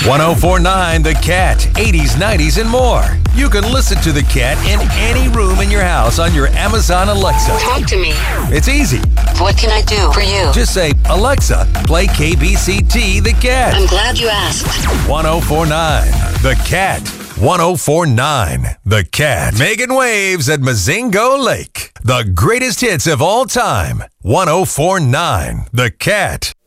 1049 The Cat, 80s, 90s, and more. You can listen to The Cat in any room in your house on your Amazon Alexa. Talk to me. It's easy. What can I do for you? Just say, Alexa, play KBCT The Cat. I'm glad you asked. 1049 The Cat. 1049 The Cat. Making waves at Mazingo Lake. The greatest hits of all time. 1049 The Cat.